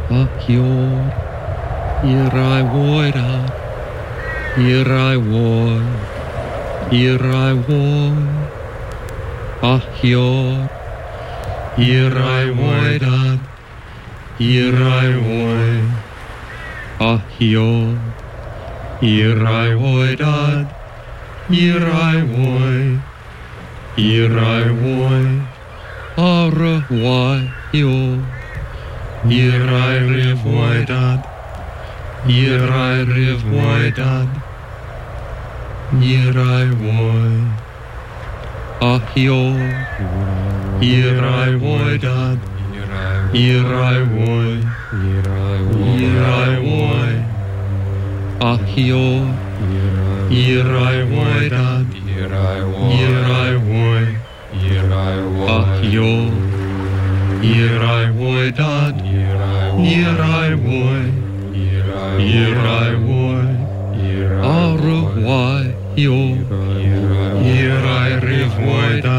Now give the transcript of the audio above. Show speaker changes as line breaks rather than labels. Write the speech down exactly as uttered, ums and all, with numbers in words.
Achior, Irai Woida, Irai Woi, Irai Woi, Achior, Irai Woida, Irai Woi, Achior, Irai Woida, Irai Woi, Irai Woi, Ara Wai Yo. Irai Riv Woidad, Irai Riv Woidad, Irai Woi, Achior, Irai Woidad, Irai Woi, Irai Woi, Achior, Irai Woidad, Irai Woi, Achior, Irai Woidad, Irai Woi, Irai Woi, Ara Wai Yo, Irai Riv Woidad.